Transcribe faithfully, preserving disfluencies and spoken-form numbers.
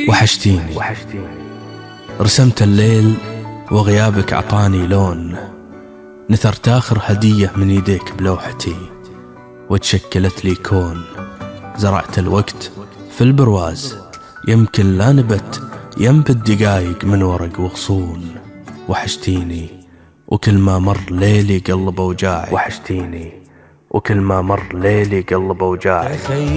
وحشتيني رسمت الليل وغيابك عطاني لون، نثرت آخر هدية من يديك بلوحتي وتشكلت لي كون. زرعت الوقت في البرواز، يمكن لا نبت ينبت دقايق من ورق وغصون. وحشتيني وكل ما مر ليلي قلب أوجاعي، وحشتيني وكل ما مر ليلي قلب أوجاعي.